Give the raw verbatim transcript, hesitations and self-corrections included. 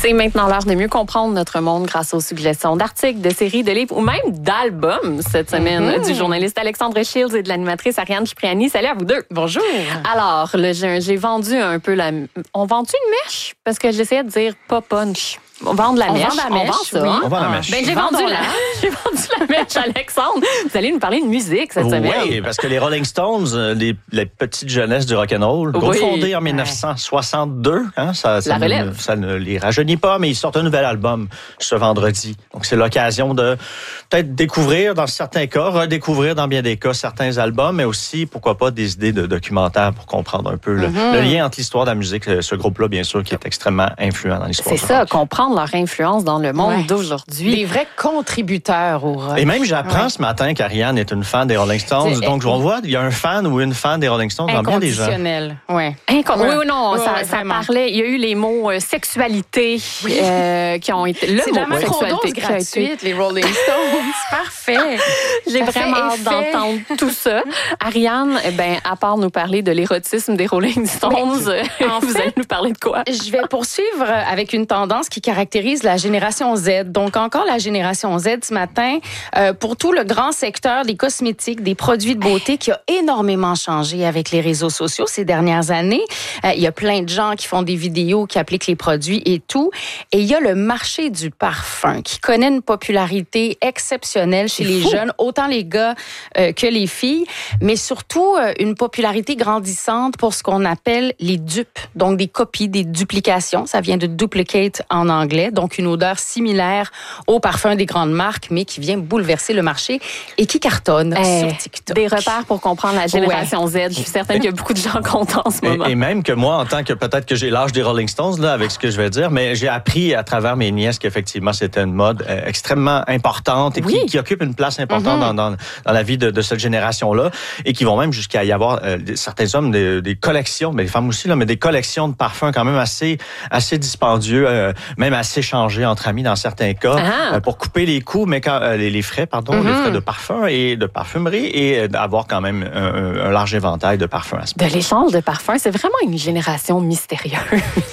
C'est maintenant l'heure de mieux comprendre notre monde grâce aux suggestions d'articles, de séries, de livres ou même d'albums cette semaine mm-hmm. du journaliste Alexandre Shields et de l'animatrice Ariane Cipriani. Salut à vous deux. Bonjour. Alors, le, j'ai, j'ai vendu un peu la... On vend-tu une mèche? Parce que j'essayais de dire pas punch. On vend de la on mèche. Vend la mèche. On vend ça. Oui. Hein? On vend la mèche. Ben, j'ai, vendu la... j'ai vendu la mèche, Alexandre. Vous allez nous parler de musique cette semaine. Oui, parce que les Rolling Stones, les, les petites jeunesses du rock'n'roll, oui. fondés en dix-neuf cent soixante-deux, hein, ça, ça, la ne, ça ne les rajeunit pas, mais ils sortent un nouvel album ce vendredi. Donc, c'est l'occasion de peut-être découvrir, dans certains cas, redécouvrir dans bien des cas certains albums, mais aussi, pourquoi pas, des idées de documentaires pour comprendre un peu le, mm-hmm. le lien entre l'histoire de la musique, ce groupe-là, bien sûr, qui est extrêmement influent dans l'histoire. C'est ça, rock. Comprendre leur influence dans le monde ouais. d'aujourd'hui. Des vrais contributeurs au rock. Et même, j'apprends ouais. ce matin qu'Ariane est une fan des Rolling Stones. Donc, on voit, il y a un fan ou une fan des Rolling Stones dans bien des gens. Inconditionnel, oui. Incon- ouais. Oui ou non, ouais, ça, ouais, ça parlait, il y a eu les mots euh, sexualité oui. euh, qui ont été... Le c'est mot de la macrodose gratuite, les Rolling Stones. Parfait. J'ai ça vraiment hâte d'entendre tout ça. Ariane, eh ben, à part nous parler de l'érotisme des Rolling Stones, mais, en vous fait, allez nous parler de quoi? Je vais poursuivre avec une tendance qui caractérise la génération Z. Donc, encore la génération Z ce matin, euh, pour tout le grand secteur des cosmétiques, des produits de beauté qui a énormément changé avec les réseaux sociaux ces dernières années. Euh, il y a plein de gens qui font des vidéos, qui appliquent les produits et tout. Et il y a le marché du parfum qui connaît une popularité exceptionnelle chez les jeunes, autant les gars euh, que les filles, mais surtout euh, une popularité grandissante pour ce qu'on appelle les dupes, donc des copies, des duplications. Ça vient de duplicate en anglais, donc une odeur similaire au parfum des grandes marques, mais qui vient bouleverser le marché et qui cartonne eh, sur TikTok. Des repères pour comprendre la génération ouais. Z. Je suis certaine qu'il y a beaucoup de gens contents en ce moment. Et, et même que moi, en tant que peut-être que j'ai l'âge des Rolling Stones, là, avec ce que je vais dire, mais j'ai appris à travers mes nièces qu'effectivement, c'était une mode euh, extrêmement importante et oui. qui, qui occupe une place importante mm-hmm. dans, dans, dans la vie de, de cette génération-là et qui vont même jusqu'à y avoir euh, certains hommes des, des collections, mais les femmes aussi, là, mais des collections de parfums quand même assez, assez dispendieux, euh, même assez changés entre amis dans certains cas, euh, pour couper les coûts, mais quand, euh, les, les frais, pardon, mm-hmm. les frais de parfum et de parfumerie et euh, d'avoir quand même un, un large éventail de parfums à ce moment. De l'échange de parfums, c'est vraiment une génération mystérieuse.